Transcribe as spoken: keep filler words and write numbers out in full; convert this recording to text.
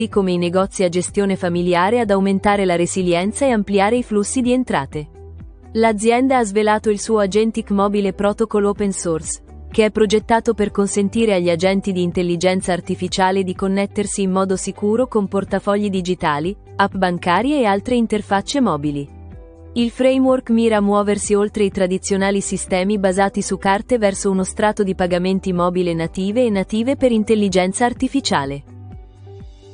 come i negozi a gestione familiare ad aumentare la resilienza e ampliare i flussi di entrate. L'azienda ha svelato il suo Agentic Mobile Protocol open source, che è progettato per consentire agli agenti di intelligenza artificiale di connettersi in modo sicuro con portafogli digitali, app bancarie e altre interfacce mobili. Il framework mira a muoversi oltre i tradizionali sistemi basati su carte verso uno strato di pagamenti mobile native e native per intelligenza artificiale.